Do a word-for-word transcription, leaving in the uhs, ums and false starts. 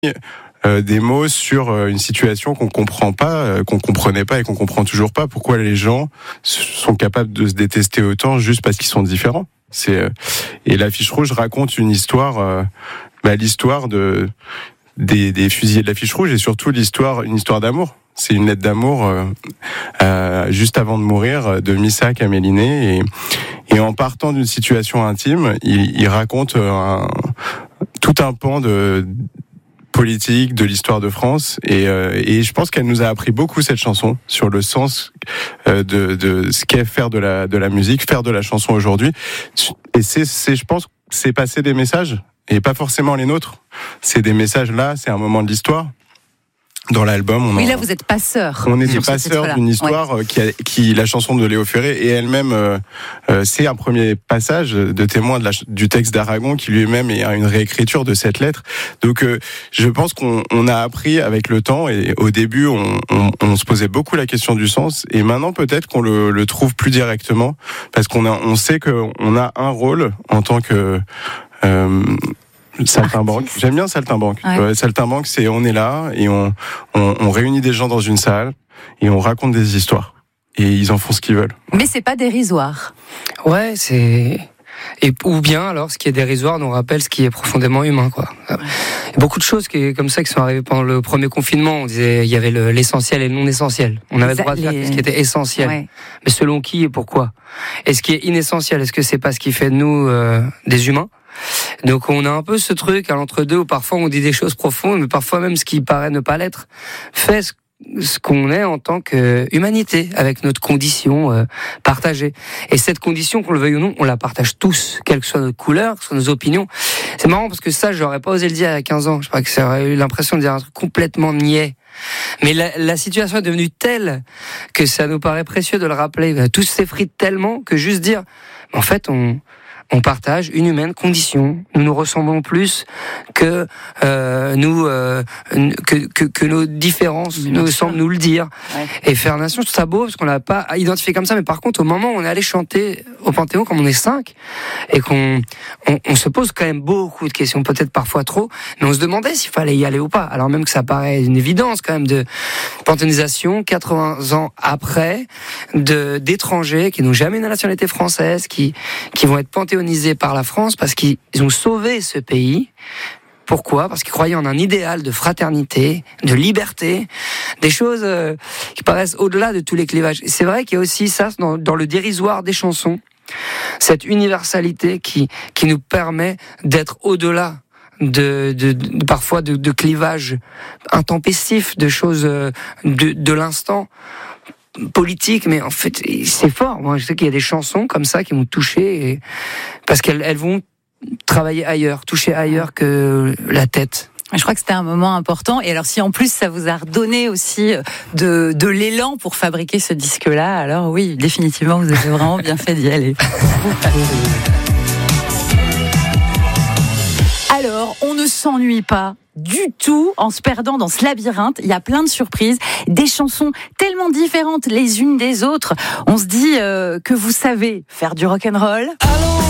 Euh, des mots sur euh, une situation qu'on comprend pas, euh, qu'on comprenait pas et qu'on comprend toujours pas. Pourquoi les gens sont capables de se détester autant juste parce qu'ils sont différents. C'est euh, et l'affiche rouge raconte une histoire, euh, bah, l'histoire de des, des fusillés de l'affiche rouge et surtout l'histoire, une histoire d'amour. C'est une lettre d'amour euh, euh, juste avant de mourir de Missak à Méliné et, et en partant d'une situation intime, il, il raconte un, tout un pan de politique de l'histoire de France et, euh, et je pense qu'elle nous a appris beaucoup cette chanson sur le sens euh, de, de ce qu'est faire de la de la musique, faire de la chanson aujourd'hui. Et c'est c'est je pense c'est passer des messages et pas forcément les nôtres. C'est des messages là, c'est un moment de l'histoire. Dans l'album, on oui, en, là vous êtes passeur. On est des passeurs d'une histoire ouais. qui, a, qui, la chanson de Léo Ferré et elle-même, euh, euh, c'est un premier passage de témoin de la, du texte d'Aragon qui lui-même est une réécriture de cette lettre. Donc, euh, je pense qu'on on a appris avec le temps et au début, on, on, on se posait beaucoup la question du sens et maintenant peut-être qu'on le, le trouve plus directement parce qu'on a, on sait qu'on a un rôle en tant que euh, Saltimbanque. Artiste. J'aime bien Saltimbanque. Ouais. Euh, Saltimbanque, c'est on est là et on, on, on réunit des gens dans une salle et on raconte des histoires. Et ils en font ce qu'ils veulent. Mais c'est pas dérisoire. Ouais, c'est... Et, ou bien, alors, ce qui est dérisoire nous rappelle ce qui est profondément humain, quoi. Ouais. Il y a beaucoup de choses qui, comme ça qui sont arrivées pendant le premier confinement. On disait, il y avait le, l'essentiel et le non essentiel. On avait le droit de faire ce qui était essentiel. Ouais. Mais selon qui et pourquoi? Et ce qui est inessentiel, est-ce que c'est pas ce qui fait de nous euh, des humains? Donc on a un peu ce truc à l'entre-deux où parfois on dit des choses profondes, mais parfois même ce qui paraît ne pas l'être fait ce, ce qu'on est en tant qu'humanité, avec notre condition euh, partagée. Et cette condition, qu'on le veuille ou non, on la partage tous, quelle que soit notre couleur, que ce soit nos opinions. C'est marrant parce que ça, j'aurais pas osé le dire il y a quinze ans. Je crois que j'aurais eu l'impression de dire un truc complètement niais. Mais la, la situation est devenue telle que ça nous paraît précieux de le rappeler. Tous s'effritent tellement que juste dire, en fait, on... On partage une humaine condition. Nous nous ressemblons plus que euh, nous euh, que, que que nos différences nous semblent nous le dire. Ouais. Et faire nation, c'est ça beau parce qu'on l'a pas identifié comme ça. Mais par contre, au moment où on est allé chanter au Panthéon, comme on est cinq, et qu'on on, on se pose quand même beaucoup de questions, peut-être parfois trop, mais on se demandait s'il fallait y aller ou pas. Alors même que ça paraît une évidence quand même de panthéonisation, quatre-vingts ans après, de d'étrangers qui n'ont jamais une nationalité française, qui qui vont être panthéonisés par la France parce qu'ils ont sauvé ce pays. Pourquoi ? Parce qu'ils croyaient en un idéal de fraternité, de liberté, des choses euh, qui paraissent au-delà de tous les clivages. Et c'est vrai qu'il y a aussi ça dans, dans le dérisoire des chansons, cette universalité qui, qui nous permet d'être au-delà de, de, de parfois de, de clivages intempestifs, de choses de, de l'instant politique, mais en fait c'est fort. Moi je sais qu'il y a des chansons comme ça qui m'ont touché et... parce qu'elles elles vont travailler ailleurs, toucher ailleurs que la tête. Je crois que c'était un moment important. Et alors si en plus ça vous a redonné aussi de, de l'élan pour fabriquer ce disque-là, alors oui, définitivement vous avez vraiment bien fait d'y aller. Alors, on ne s'ennuie pas du tout en se perdant dans ce labyrinthe. Il y a plein de surprises, des chansons tellement différentes les unes des autres. On se dit euh, que vous savez faire du rock'n'roll. Allons